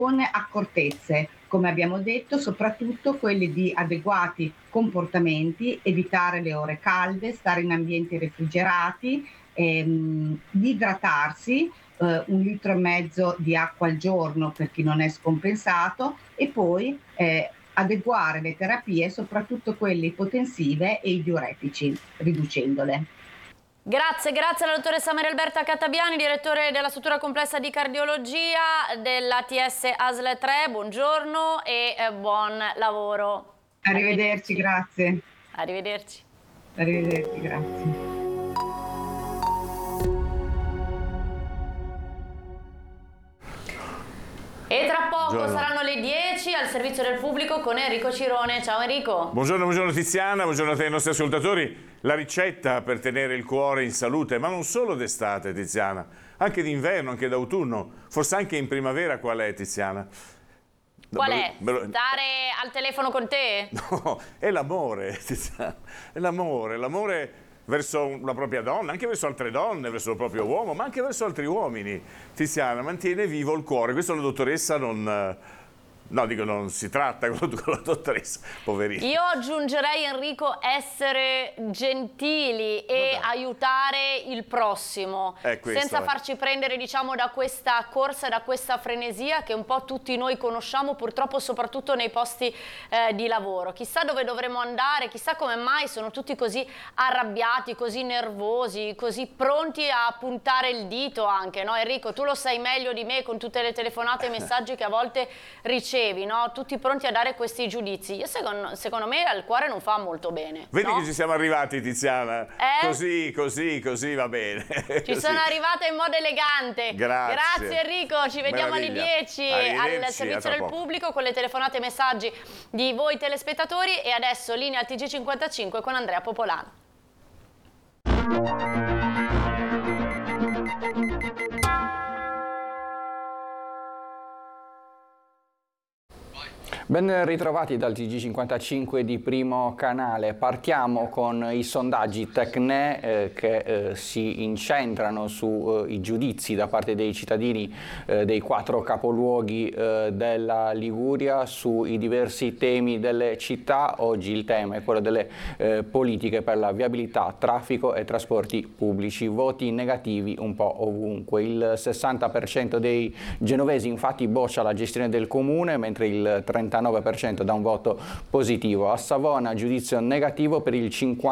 con accortezze, come abbiamo detto, soprattutto quelli di adeguati comportamenti, evitare le ore calde, stare in ambienti refrigerati, idratarsi, 1,5 litri di acqua al giorno per chi non è scompensato e poi adeguare le terapie, soprattutto quelle ipotensive e i diuretici, riducendole. Grazie alla dottoressa Maria Alberta Cattabiani, direttore della struttura complessa di cardiologia dell'ATS ASL 3. Buongiorno e buon lavoro. Arrivederci, grazie. Arrivederci. Arrivederci, grazie. E tra poco saranno le 10 al servizio del pubblico con Enrico Cirone. Ciao Enrico. Buongiorno Tiziana, buongiorno a te e ai nostri ascoltatori. La ricetta per tenere il cuore in salute, ma non solo d'estate, Tiziana, anche d'inverno, anche d'autunno, forse anche in primavera. Qual è, Tiziana? Qual è? Stare al telefono con te? No, è l'amore, Tiziana, è l'amore verso la propria donna, anche verso altre donne, verso il proprio uomo, ma anche verso altri uomini. Tiziana, mantiene vivo il cuore. Questo la dottoressa non... No, dico, non si tratta con la dottoressa, poverina. Io aggiungerei, Enrico, essere gentili e aiutare il prossimo, senza farci prendere, diciamo, da questa corsa, da questa frenesia che un po' tutti noi conosciamo, purtroppo soprattutto nei posti di lavoro. Chissà dove dovremo andare, chissà come mai sono tutti così arrabbiati, così nervosi, così pronti a puntare il dito anche, no? Enrico, tu lo sai meglio di me con tutte le telefonate e messaggi che a volte ricevi. No? Tutti pronti a dare questi giudizi. Io secondo me al cuore non fa molto bene. Vedi, no? Che ci siamo arrivati, Tiziana. Così va bene. Ci sono arrivata in modo elegante. Grazie Enrico, ci vediamo alle 10 al servizio del pubblico con le telefonate e messaggi di voi telespettatori e adesso linea al TG55 con Andrea Popolano. Ben ritrovati dal TG55 di Primo Canale. Partiamo con i sondaggi Tecne che si incentrano sui giudizi da parte dei cittadini dei 4 capoluoghi della Liguria sui diversi temi delle città. Oggi il tema è quello delle politiche per la viabilità, traffico e trasporti pubblici. Voti negativi un po' ovunque. Il 60% dei genovesi infatti boccia la gestione del comune, mentre il 39% dà un voto positivo. A Savona giudizio negativo per il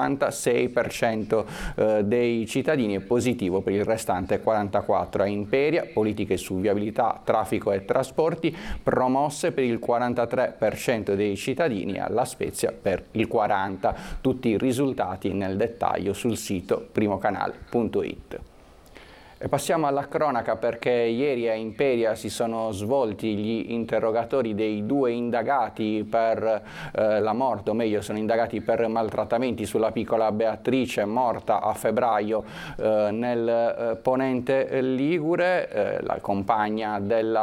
56% dei cittadini e positivo per il restante 44%. A Imperia politiche su viabilità, traffico e trasporti promosse per il 43% dei cittadini, alla Spezia per il 40%. Tutti i risultati nel dettaglio sul sito primocanale.it. E passiamo alla cronaca perché ieri a Imperia si sono svolti gli interrogatori dei 2 indagati per la morte, o meglio sono indagati per maltrattamenti sulla piccola Beatrice morta a febbraio nel Ponente Ligure. Il compagno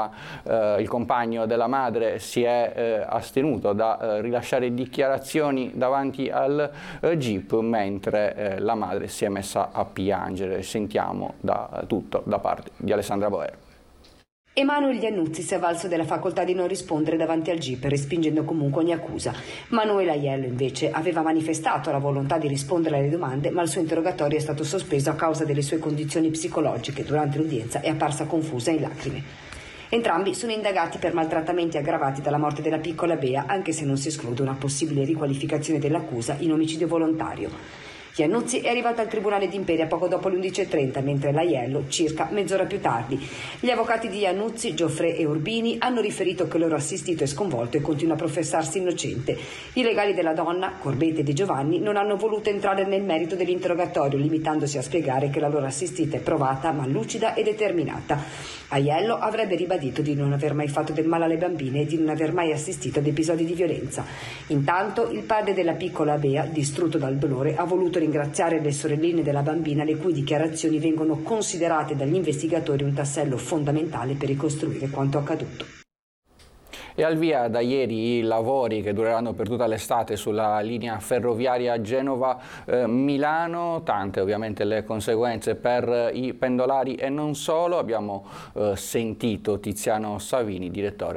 della madre si è astenuto da rilasciare dichiarazioni davanti al GIP, mentre la madre si è messa a piangere. Sentiamo tutto da parte di Alessandra Boer. Emanuele Iannuzzi si è avvalso della facoltà di non rispondere davanti al GIP, respingendo comunque ogni accusa. Manuela Aiello invece aveva manifestato la volontà di rispondere alle domande, ma il suo interrogatorio è stato sospeso a causa delle sue condizioni psicologiche. Durante l'udienza è apparsa confusa e in lacrime. Entrambi sono indagati per maltrattamenti aggravati dalla morte della piccola Bea, anche se non si esclude una possibile riqualificazione dell'accusa in omicidio volontario. Iannuzzi è arrivato al Tribunale di Imperia poco dopo le 11:30, mentre l'Aiello circa mezz'ora più tardi. Gli avvocati di Iannuzzi, Gioffre e Urbini, hanno riferito che il loro assistito è sconvolto e continua a professarsi innocente. I legali della donna, Corbete e Di Giovanni, non hanno voluto entrare nel merito dell'interrogatorio, limitandosi a spiegare che la loro assistita è provata, ma lucida e determinata. Aiello avrebbe ribadito di non aver mai fatto del male alle bambine e di non aver mai assistito ad episodi di violenza. Intanto il padre della piccola Bea, distrutto dal dolore, ha voluto ringraziare le sorelline della bambina, le cui dichiarazioni vengono considerate dagli investigatori un tassello fondamentale per ricostruire quanto accaduto. E al via da ieri i lavori che dureranno per tutta l'estate sulla linea ferroviaria Genova-Milano, tante ovviamente le conseguenze per i pendolari e non solo. Abbiamo sentito Tiziano Savini, direttore